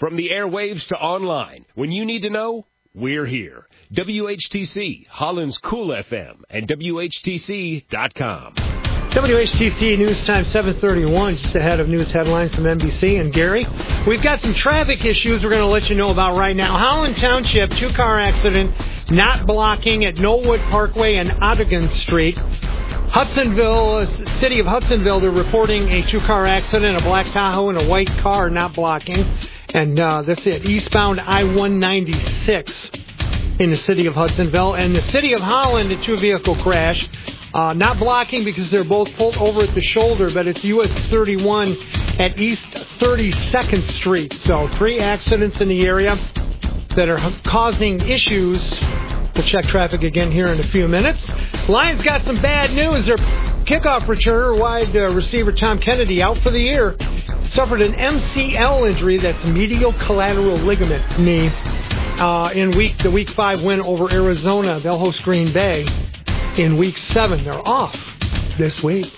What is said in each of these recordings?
From the airwaves to online, when you need to know, we're here. WHTC, Holland's Cool FM, and WHTC.com. WHTC News Time 7:31, just ahead of news headlines from NBC and Gary. We've got some traffic issues we're going to let you know about right now. Holland Township, two-car accident, not blocking at Knollwood Parkway and Ottigan Street. Hudsonville, city of Hudsonville, they're reporting a two-car accident, a black Tahoe and a white car not blocking. And that's it, eastbound I-196 in the city of Hudsonville. And the city of Holland, a two-vehicle crash. Not blocking because they're both pulled over at the shoulder, but it's US 31 at East 32nd Street. So 3 accidents in the area that are causing issues. We'll check traffic again here in a few minutes. Lions got some bad news. Their kickoff returner, wide receiver Tom Kennedy, out for the year. Suffered an MCL injury, that's medial collateral ligament knee, in the Week 5 win over Arizona. They'll host Green Bay in Week 7. They're off this week.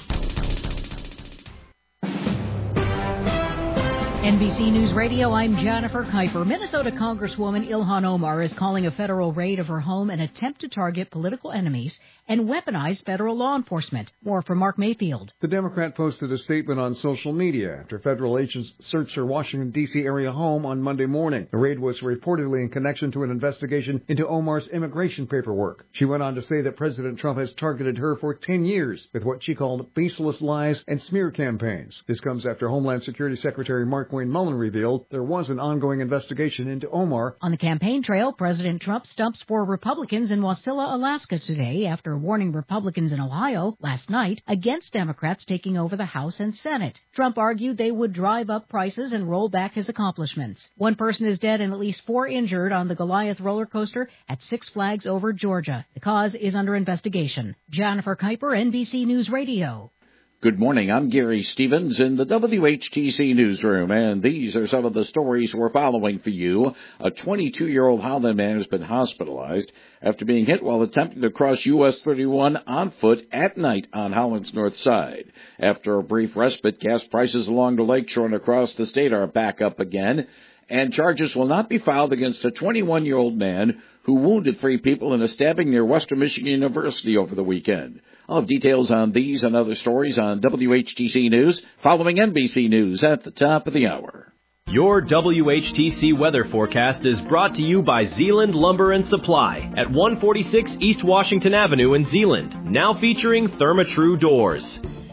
NBC News Radio, I'm Jennifer Kuiper. Minnesota Congresswoman Ilhan Omar is calling a federal raid of her home an attempt to target political enemies and weaponize federal law enforcement. More from Mark Mayfield. The Democrat posted a statement on social media after federal agents searched her Washington, D.C. area home on Monday morning. The raid was reportedly in connection to an investigation into Omar's immigration paperwork. She went on to say that President Trump has targeted her for 10 years with what she called baseless lies and smear campaigns. This comes after Homeland Security Secretary Mark Wayne Mullen revealed there was an ongoing investigation into Omar. On the campaign trail, President Trump stumps 4 Republicans in Wasilla, Alaska today after warning Republicans in Ohio last night against Democrats taking over the House and Senate. Trump argued they would drive up prices and roll back his accomplishments. 1 person is dead and at least 4 injured on the Goliath roller coaster at Six Flags over Georgia. The cause is under investigation. Jennifer Kuiper, NBC News Radio. Good morning. I'm Gary Stevens in the WHTC newsroom, and these are some of the stories we're following for you. A 22-year-old Holland man has been hospitalized after being hit while attempting to cross US 31 on foot at night on Holland's north side. After a brief respite, gas prices along the lakeshore and across the state are back up again, and charges will not be filed against a 21-year-old man who wounded 3 people in a stabbing near Western Michigan University over the weekend. I'll have details on these and other stories on WHTC News following NBC News at the top of the hour. Your WHTC weather forecast is brought to you by Zeeland Lumber and Supply at 146 East Washington Avenue in Zeeland, now featuring Therma-Tru doors.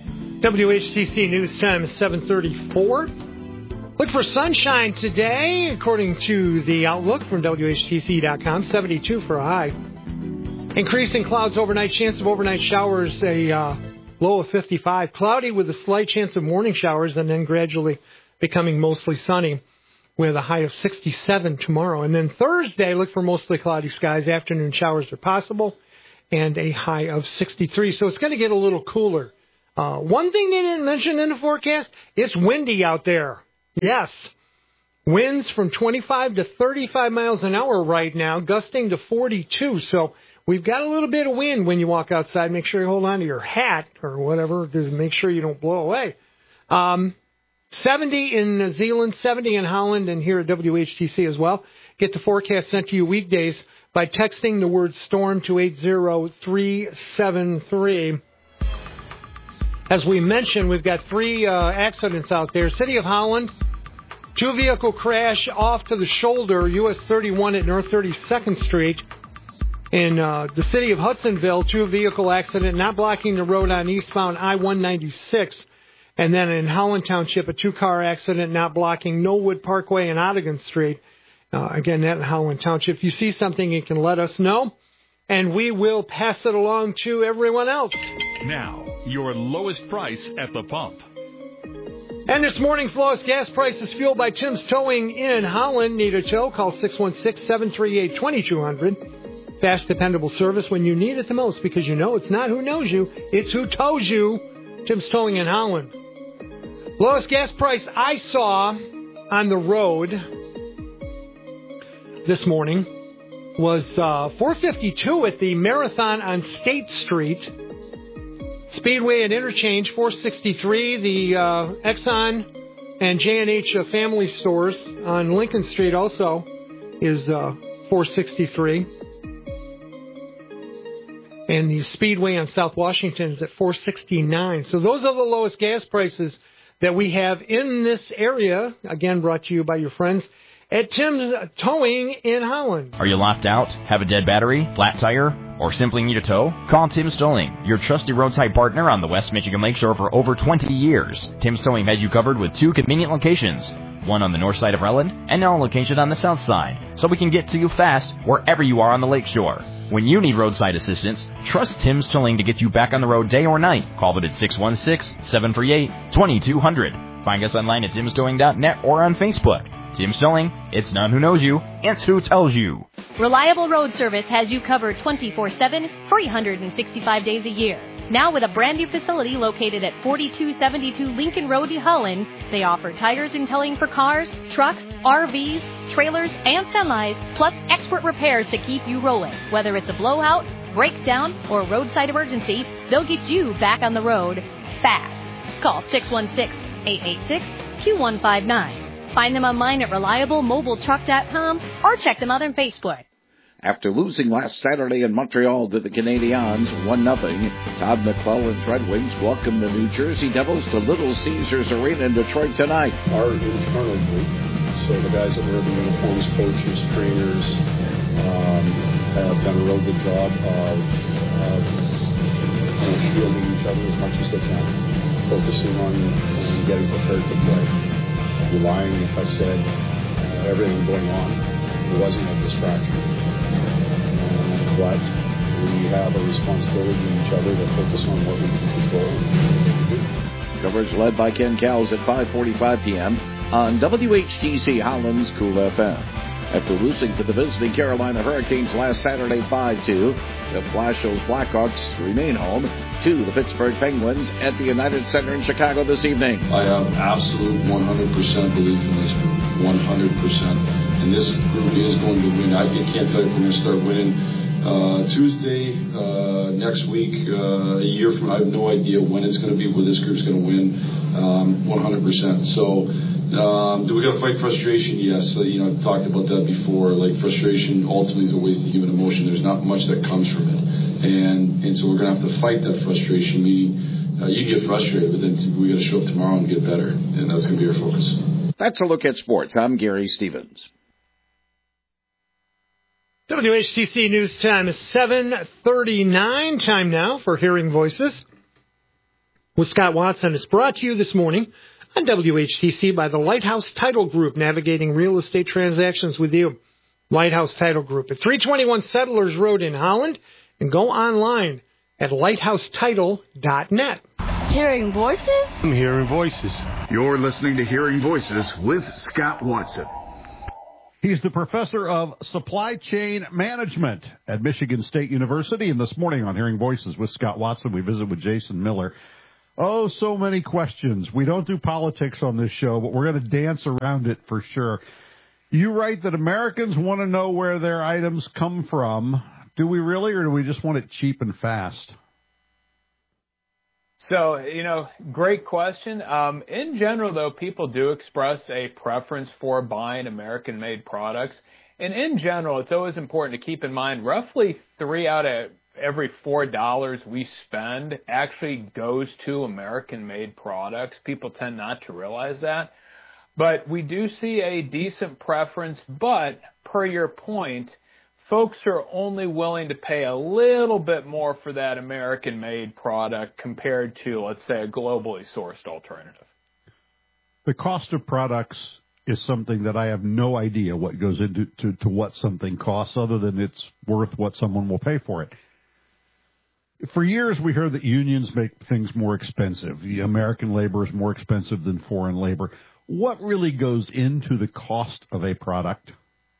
WHTC News Time is 7:34. Look for sunshine today, according to the outlook from WHTC.com, 72 for a high. Increasing clouds overnight, chance of overnight showers, a low of 55. Cloudy with a slight chance of morning showers and then gradually becoming mostly sunny with a high of 67 tomorrow. And then Thursday, look for mostly cloudy skies. Afternoon showers are possible and a high of 63. So it's going to get a little cooler. One thing they didn't mention in the forecast, it's windy out there. Yes. Winds from 25 to 35 miles an hour right now, gusting to 42. So we've got a little bit of wind when you walk outside. Make sure you hold on to your hat or whatever to make sure you don't blow away. 70 in Zeeland, 70 in Holland, and here at WHTC as well. Get the forecast sent to you weekdays by texting the word storm to 80373. As we mentioned, we've got 3 accidents out there. City of Holland, 2-vehicle crash off to the shoulder, US 31 at North 32nd Street. In the city of Hudsonville, 2-vehicle accident, not blocking the road on eastbound I-196. And then in Holland Township, a 2-car accident, not blocking Knollwood Parkway and Ottigan Street. Again, that in Holland Township. If you see something, you can let us know, and we will pass it along to everyone else. Now, your lowest price at the pump. And this morning's lowest gas price is fueled by Tim's Towing in Holland. Need a tow? Call 616-738-2200. Fast, dependable service when you need it the most, because you know it's not who knows you, it's who tows you. Tim's Towing in Holland. Lowest gas price I saw on the road this morning was $4.52 at the Marathon on State Street. Speedway and Interchange, $4.63. The Exxon And J&H Family Stores on Lincoln Street also is $4.63. And the Speedway on South Washington is at $4.69. So those are the lowest gas prices that we have in this area. Again, brought to you by your friends at Tim's Towing in Holland. Are you locked out? Have a dead battery? Flat tire? Or simply need a tow? Call Tim's Towing, your trusted roadside partner on the West Michigan Lakeshore for over 20 years. Tim's Towing has you covered with 2 convenient locations, one on the north side of Relland and now a location on the south side, so we can get to you fast wherever you are on the lakeshore. When you need roadside assistance, trust Tim's Towing to get you back on the road day or night. Call them at 616-738-2200. Find us online at timstowing.net or on Facebook. Tim's Towing, it's not who knows you, it's who tells you. Reliable Road Service has you covered 24/7, 365 days a year. Now with a brand new facility located at 4272 Lincoln Road in Holland, they offer tires and towing for cars, trucks, RVs, trailers, and semis, plus expert repairs to keep you rolling. Whether it's a blowout, breakdown, or roadside emergency, they'll get you back on the road fast. Call 616-886-Q159. Find them online at reliablemobiletruck.com or check them out on Facebook. After losing last Saturday in Montreal to the Canadiens 1-0, Todd McClelland's Red Wings welcome the New Jersey Devils to Little Caesars Arena in Detroit tonight. Our internal group, so the guys that wear the uniforms, coaches, trainers, have done a real good job of shielding each other as much as they can, focusing on getting prepared to play. I'd be lying if I said everything going on wasn't a distraction. But we have a responsibility to each other to focus on what we can control. Coverage led by Ken Cowles at 5:45 p.m. on WHTC Holland's Cool FM. After losing to the visiting Carolina Hurricanes last Saturday 5-2, the Flashos Blackhawks remain home to the Pittsburgh Penguins at the United Center in Chicago this evening. I have absolute 100% belief in this group, 100%. And this group is going to win. I can't tell you if we're going to start winning Tuesday, next week, a year from now. I have no idea when it's going to be, where this group's going to win, 100%. So, do we got to fight frustration? Yes. I've talked about that before. Like, frustration ultimately is a waste of human emotion. There's not much that comes from it. And so we're going to have to fight that frustration. Meaning, you get frustrated, but then we got to show up tomorrow and get better. And that's going to be our focus. That's a look at sports. I'm Gary Stevens. WHTC News Time is 7:39. Time now for Hearing Voices with Scott Watson. It's brought to you this morning on WHTC by the Lighthouse Title Group, navigating real estate transactions with you. Lighthouse Title Group at 321 Settlers Road in Holland, and go online at lighthousetitle.net. Hearing Voices? I'm Hearing Voices. You're listening to Hearing Voices with Scott Watson. He's the professor of supply chain management at Michigan State University. And this morning on Hearing Voices with Scott Watson, we visit with Jason Miller. Oh, so many questions. We don't do politics on this show, but we're going to dance around it for sure. You write that Americans want to know where their items come from. Do we really, or do we just want it cheap and fast? So, great question. In general, though, people do express a preference for buying American-made products. And in general, it's always important to keep in mind roughly 3 out of every $4 we spend actually goes to American-made products. People tend not to realize that. But we do see a decent preference. But per your point, folks are only willing to pay a little bit more for that American-made product compared to, let's say, a globally sourced alternative. The cost of products is something that I have no idea what goes into to what something costs, other than it's worth what someone will pay for it. For years, we heard that unions make things more expensive. The American labor is more expensive than foreign labor. What really goes into the cost of a product?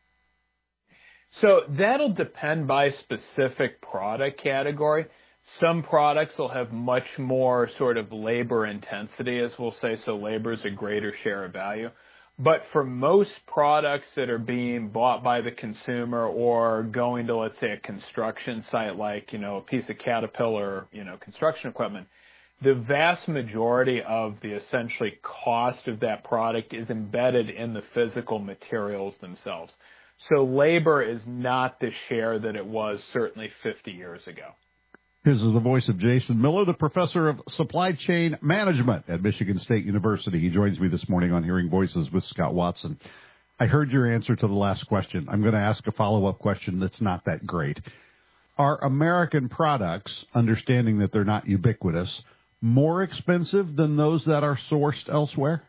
So that'll depend by specific product category. Some products will have much more sort of labor intensity, as we'll say, so labor is a greater share of value. But for most products that are being bought by the consumer or going to, let's say, a construction site like, a piece of Caterpillar, construction equipment, the vast majority of the essentially cost of that product is embedded in the physical materials themselves. So labor is not the share that it was certainly 50 years ago. This is the voice of Jason Miller, the professor of supply chain management at Michigan State University. He joins me this morning on Hearing Voices with Scott Watson. I heard your answer to the last question. I'm going to ask a follow-up question that's not that great. Are American products, understanding that they're not ubiquitous, more expensive than those that are sourced elsewhere?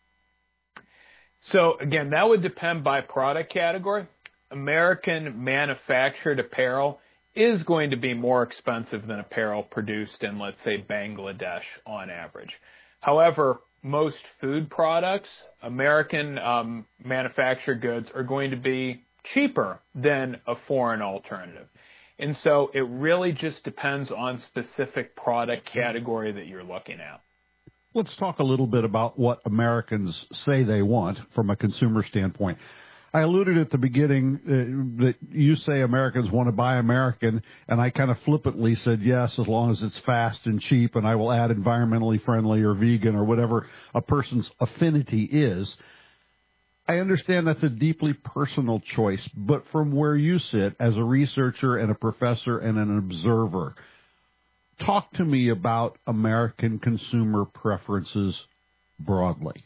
So, again, that would depend by product category. American manufactured apparel is going to be more expensive than apparel produced in, let's say, Bangladesh on average. However, most food products, American manufactured goods, are going to be cheaper than a foreign alternative. And so it really just depends on specific product category that you're looking at. Let's talk a little bit about what Americans say they want from a consumer standpoint. I alluded at the beginning that you say Americans want to buy American, and I kind of flippantly said yes, as long as it's fast and cheap, and I will add environmentally friendly or vegan or whatever a person's affinity is. I understand that's a deeply personal choice, but from where you sit as a researcher and a professor and an observer, talk to me about American consumer preferences broadly.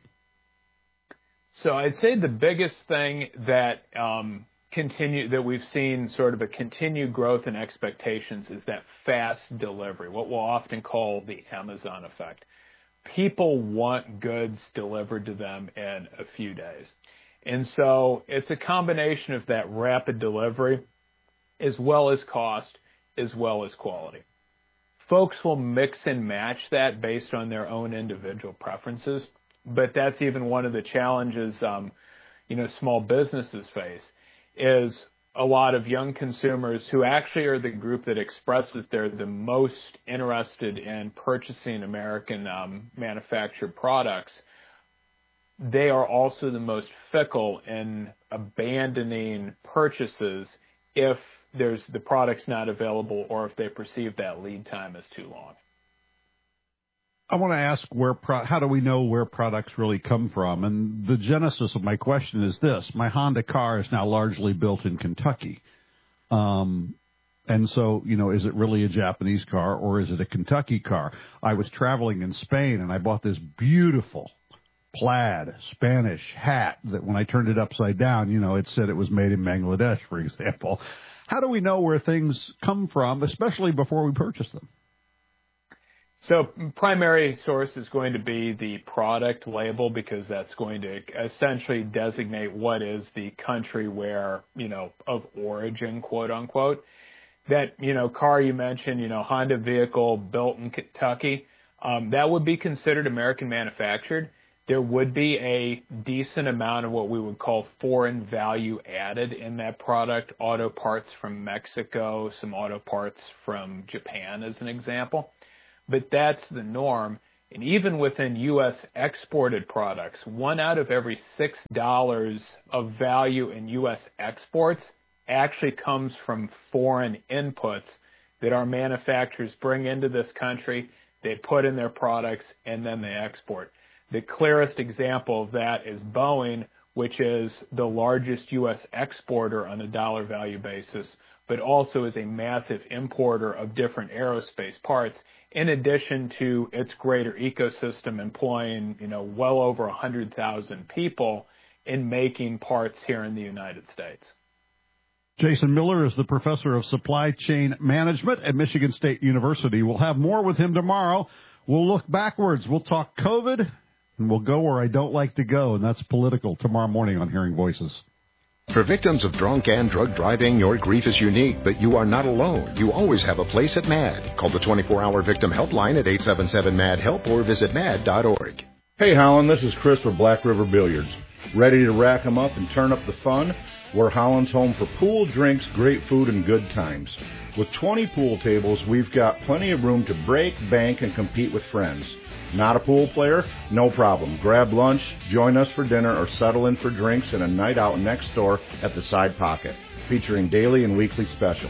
So I'd say the biggest thing that that we've seen sort of a continued growth in expectations is that fast delivery, what we'll often call the Amazon effect. People want goods delivered to them in a few days. And so it's a combination of that rapid delivery as well as cost as well as quality. Folks will mix and match that based on their own individual preferences. But that's even one of the challenges, small businesses face, is a lot of young consumers who actually are the group that expresses they're the most interested in purchasing American manufactured products. They are also the most fickle in abandoning purchases if the product's not available or if they perceive that lead time as too long. I want to ask how do we know where products really come from? And the genesis of my question is this. My Honda car is now largely built in Kentucky. And so, is it really a Japanese car or is it a Kentucky car? I was traveling in Spain and I bought this beautiful plaid Spanish hat that when I turned it upside down, it said it was made in Bangladesh, for example. How do we know where things come from, especially before we purchase them? So primary source is going to be the product label because that's going to essentially designate what is the country where, of origin, quote unquote. That, car you mentioned, Honda vehicle built in Kentucky, that would be considered American manufactured. There would be a decent amount of what we would call foreign value added in that product, auto parts from Mexico, some auto parts from Japan as an example. But that's the norm. And even within U.S. exported products, 1 out of every $6 of value in U.S. exports actually comes from foreign inputs that our manufacturers bring into this country, they put in their products, and then they export. The clearest example of that is Boeing, which is the largest U.S. exporter on a dollar value basis, but also is a massive importer of different aerospace parts, in addition to its greater ecosystem employing, well over 100,000 people in making parts here in the United States. Jason Miller is the professor of supply chain management at Michigan State University. We'll have more with him tomorrow. We'll look backwards. We'll talk COVID, and we'll go where I don't like to go, and that's political, tomorrow morning on Hearing Voices. For victims of drunk and drug driving, your grief is unique, but you are not alone. You always have a place at MAD. Call the 24-hour victim helpline at 877-MAD-HELP or visit mad.org. Hey, Holland, this is Chris with Black River Billiards. Ready to rack 'em up and turn up the fun? We're Holland's home for pool, drinks, great food, and good times. With 20 pool tables, we've got plenty of room to break, bank, and compete with friends. Not a pool player? No problem. Grab lunch, join us for dinner, or settle in for drinks and a night out next door at the Side Pocket, featuring daily and weekly specials.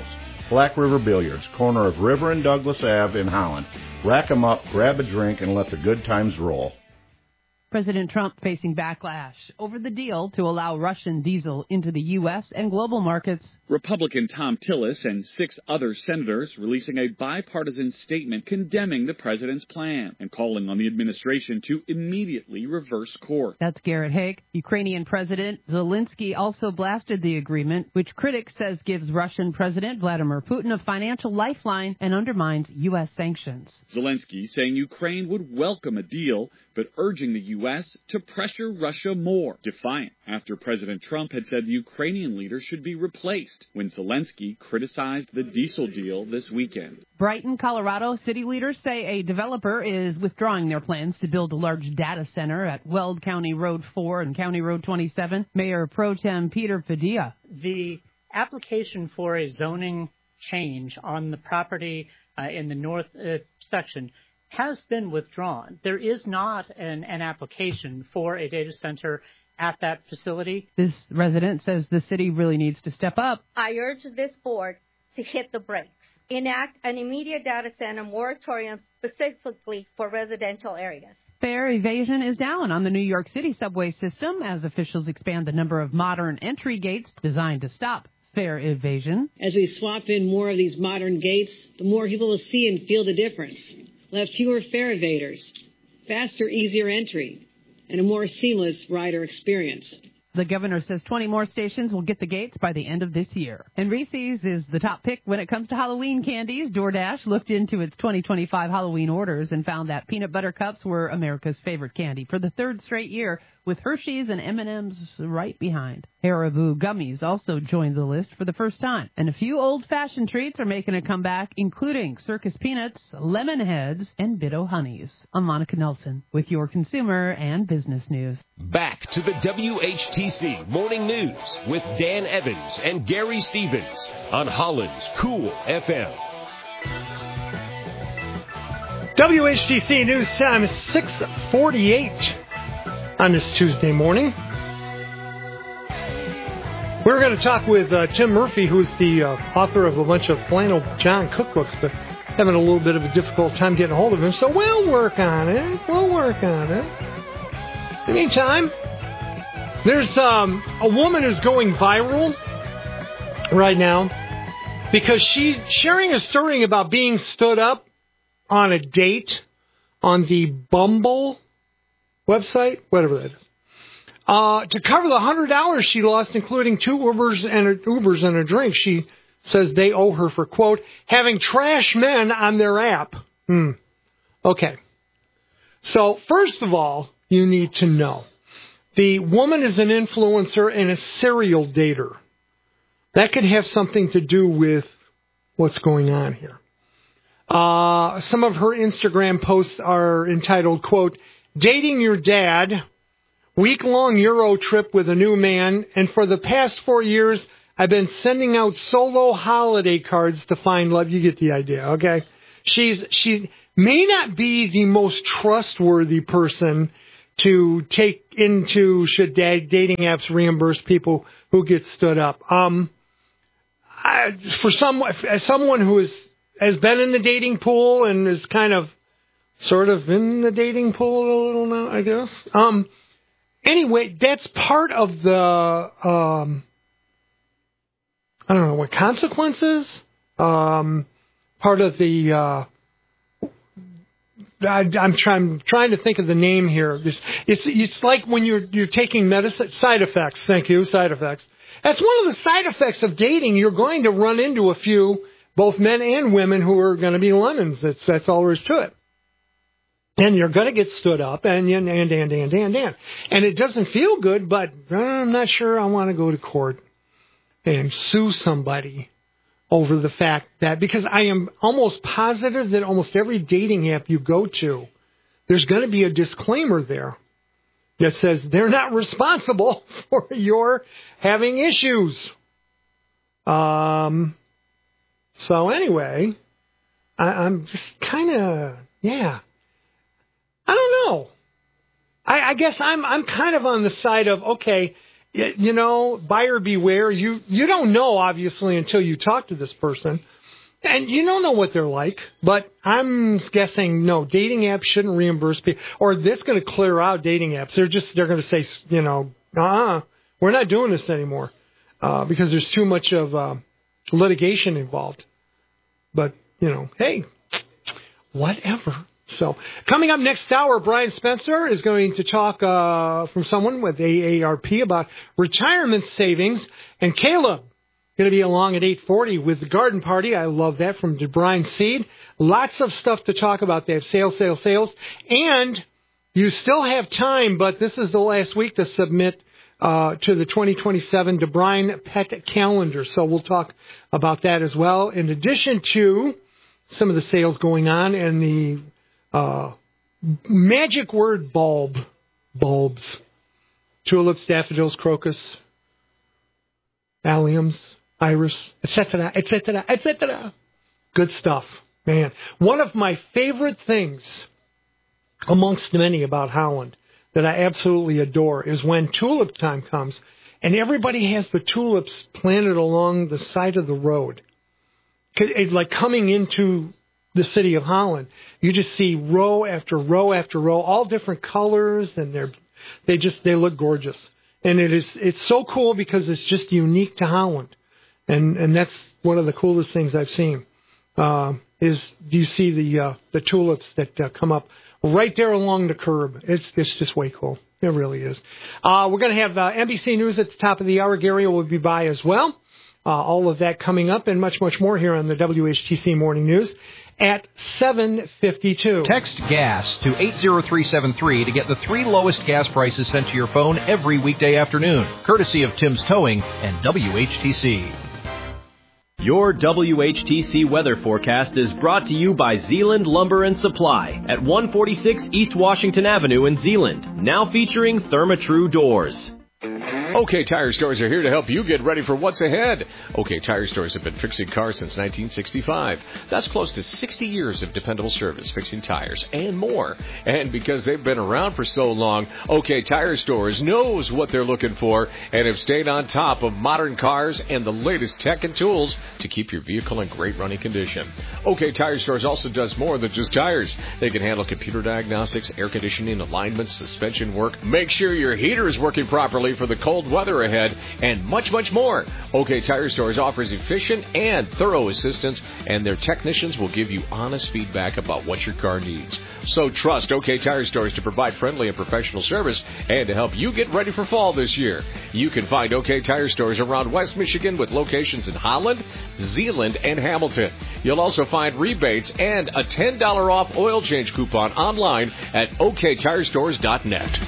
Black River Billiards, corner of River and Douglas Ave in Holland. Rack 'em up, grab a drink, and let the good times roll. President Trump facing backlash over the deal to allow Russian diesel into the U.S. and global markets. Republican Tom Tillis and 6 other senators releasing a bipartisan statement condemning the president's plan and calling on the administration to immediately reverse course. That's Garrett Haake. Ukrainian President Zelensky also blasted the agreement, which critics says gives Russian President Vladimir Putin a financial lifeline and undermines U.S. sanctions. Zelensky saying Ukraine would welcome a deal, but urging the U.S. to pressure Russia more, defiant after President Trump had said the Ukrainian leader should be replaced when Zelensky criticized the diesel deal this weekend. Brighton, Colorado city leaders say a developer is withdrawing their plans to build a large data center at Weld County Road 4 and County Road 27. Mayor Pro Tem Peter Padilla. The application for a zoning change on the property in the north section has been withdrawn. There is not an application for a data center at that facility. This resident says the city really needs to step up. I urge this board to hit the brakes, enact an immediate data center moratorium specifically for residential areas. Fare evasion is down on the New York City subway system as officials expand the number of modern entry gates designed to stop fare evasion. As we swap in more of these modern gates, the more people will see and feel the difference. We'll have fewer fare evaders, faster, easier entry, and a more seamless rider experience. The governor says 20 more stations will get the gates by the end of this year. And Reese's is the top pick when it comes to Halloween candies. DoorDash looked into its 2025 Halloween orders and found that peanut butter cups were America's favorite candy for the 3rd straight year, with Hershey's and M&M's right behind. Haribo gummies also joined the list for the first time. And a few old-fashioned treats are making a comeback, including Circus Peanuts, Lemon Heads, and Bitto Honeys. I'm Monica Nelson with your consumer and business news. Back to the WHTC Morning News with Dan Evans and Gary Stevens on Holland's Cool FM. WHTC News Time is 6:48 on this Tuesday morning. We're going to talk with Tim Murphy, who's the author of a bunch of Flannel John cookbooks, but having a little bit of a difficult time getting a hold of him, so we'll work on it. In the meantime, there's a woman who's going viral right now because she's sharing a story about being stood up on a date on the Bumble website, whatever that is, to cover the $100 she lost, including 2 Ubers and a drink. She says they owe her for, quote, having trash men on their app. Okay. So, first of all, you need to know, the woman is an influencer and a serial dater. That could have something to do with what's going on here. Some of her Instagram posts are entitled, quote, dating your dad, week-long Euro trip with a new man, and for the past 4 years, I've been sending out solo holiday cards to find love. You get the idea, okay? She may not be the most trustworthy person to take into should dating apps reimburse people who get stood up. For someone who has been in the dating pool and is kind of sort of in the dating pool a little now, I guess. Anyway, that's part of the, I don't know what consequences. Part of the, I'm trying to think of the name here. It's like when you're taking medicine, side effects. Thank you, side effects. That's one of the side effects of dating. You're going to run into a few, both men and women, who are going to be lemons. That's all there is to it. And you're going to get stood up, and it doesn't feel good, but I'm not sure I want to go to court and sue somebody over the fact that, because I am almost positive that almost every dating app you go to, there's going to be a disclaimer there that says they're not responsible for your having issues. So anyway, I'm just kind of, I don't know. I guess I'm kind of on the side of, okay, buyer beware. You don't know, obviously, until you talk to this person. And you don't know what they're like, but I'm guessing, no, dating apps shouldn't reimburse people. Or this going to clear out dating apps. They're going to say, we're not doing this anymore because there's too much of litigation involved. But, hey, whatever. So coming up next hour, Brian Spencer is going to talk from someone with AARP about retirement savings. And Caleb going to be along at 8:40 with the garden party. I love that, from DeBrine Seed. Lots of stuff to talk about. They have sales. And you still have time, but this is the last week to submit to the 2027 DeBrine Pet Calendar. So we'll talk about that as well, in addition to some of the sales going on and the magic word bulbs, tulips, daffodils, crocus, alliums, iris, etc., etc., etc. Good stuff, man. One of my favorite things amongst many about Holland that I absolutely adore is when tulip time comes and everybody has the tulips planted along the side of the road. It's like coming into the city of Holland. You just see row after row after row, all different colors, and they look gorgeous. And it's so cool because it's just unique to Holland. And that's one of the coolest things I've seen, is you see the tulips that come up right there along the curb. It's just way cool. It really is. We're going to have NBC News at the top of the hour. Gary will be by as well. All of that coming up and much, much more here on the WHTC Morning News at 7:52. Text GAS to 80373 to get the 3 lowest gas prices sent to your phone every weekday afternoon, courtesy of Tim's Towing and WHTC. Your WHTC weather forecast is brought to you by Zeeland Lumber and Supply at 146 East Washington Avenue in Zeeland, now featuring Therma-Tru doors. OK Tire Stores are here to help you get ready for what's ahead. OK Tire Stores have been fixing cars since 1965. That's close to 60 years of dependable service, fixing tires and more. And because they've been around for so long, OK Tire Stores knows what they're looking for and have stayed on top of modern cars and the latest tech and tools to keep your vehicle in great running condition. OK Tire Stores also does more than just tires. They can handle computer diagnostics, air conditioning, alignments, suspension work. Make sure your heater is working properly for the cold weather ahead, and much, much more. OK Tire Stores offers efficient and thorough assistance, and their technicians will give you honest feedback about what your car needs. So trust OK Tire Stores to provide friendly and professional service and to help you get ready for fall this year. You can find OK Tire Stores around West Michigan with locations in Holland, Zeeland, and Hamilton. You'll also find rebates and a $10 off oil change coupon online at oktirestores.net.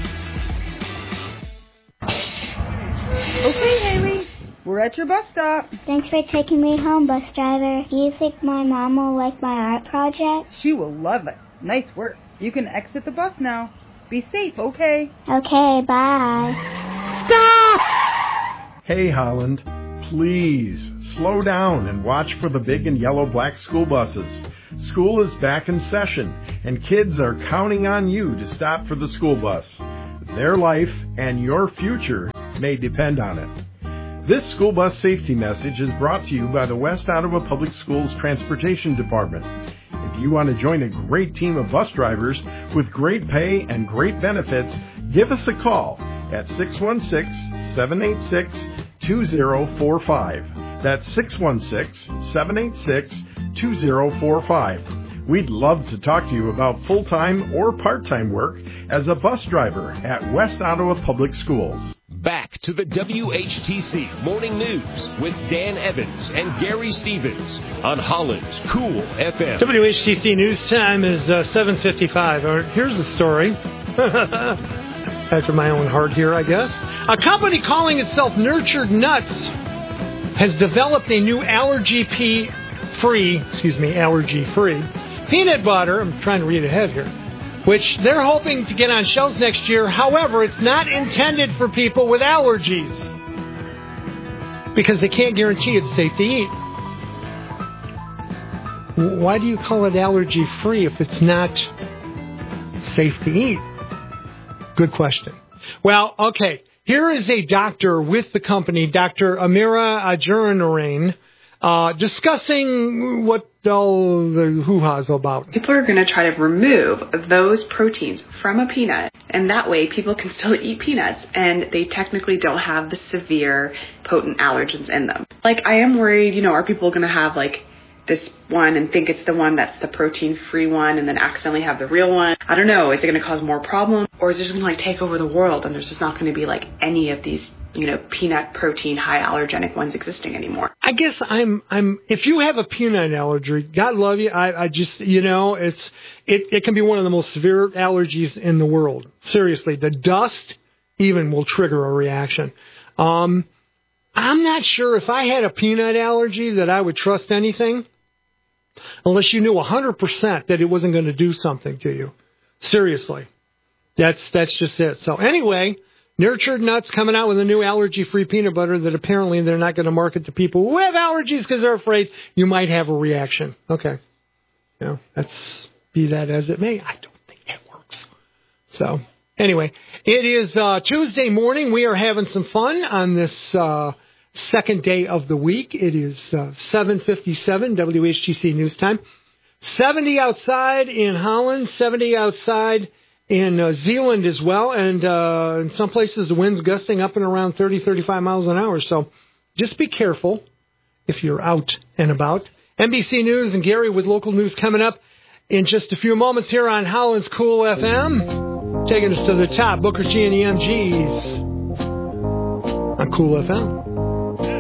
Okay, Haley, we're at your bus stop. Thanks for taking me home, bus driver. Do you think my mom will like my art project? She will love it. Nice work. You can exit the bus now. Be safe, okay? Okay, bye. Stop! Hey, Holland, please slow down and watch for the big and yellow black school buses. School is back in session, and kids are counting on you to stop for the school bus. Their life and your future may depend on it. This school bus safety message is brought to you by the West Ottawa Public Schools Transportation Department. If you want to join a great team of bus drivers with great pay and great benefits, give us a call at 616-786-2045. That's 616-786-2045. We'd love to talk to you about full-time or part-time work as a bus driver at West Ottawa Public Schools. Back to the WHTC Morning News with Dan Evans and Gary Stevens on Holland's Cool FM. WHTC News Time is 7:55. Here's the story. After my own heart here, I guess. A company calling itself Nurtured Nuts has developed a new allergy-free peanut butter. I'm trying to read ahead here. Which they're hoping to get on shelves next year. However, it's not intended for people with allergies because they can't guarantee it's safe to eat. Why do you call it allergy-free if it's not safe to eat? Good question. Well, okay. Here is a doctor with the company, Dr. Amira Ajuranarain, discussing what all the hoo-ha's about. People are going to try to remove those proteins from a peanut, and that way people can still eat peanuts, and they technically don't have the severe potent allergens in them. Like, I am worried, are people going to have, like, this one and think it's the one that's the protein-free one and then accidentally have the real one? I don't know. Is it going to cause more problems? Or is it just going to, like, take over the world, and there's just not going to be, like, any of these peanut protein, high allergenic ones existing anymore? I guess if you have a peanut allergy, God love you. I just, it can be one of the most severe allergies in the world. Seriously, the dust even will trigger a reaction. I'm not sure if I had a peanut allergy that I would trust anything unless you knew 100% that it wasn't going to do something to you. Seriously. That's just it. So anyway, Nurtured Nuts coming out with a new allergy-free peanut butter that apparently they're not going to market to people who have allergies because they're afraid you might have a reaction. Okay. That's be that as it may. I don't think that works. So, anyway, it is Tuesday morning. We are having some fun on this second day of the week. It is 7:57 WHTC News Time. 70 outside in Holland, 70 outside in Zeeland as well, and in some places the wind's gusting up and around 30, 35 miles an hour. So just be careful if you're out and about. NBC News and Gary with local news coming up in just a few moments here on Holland's Cool FM. Taking us to the top, Booker G and the MGs on Cool FM.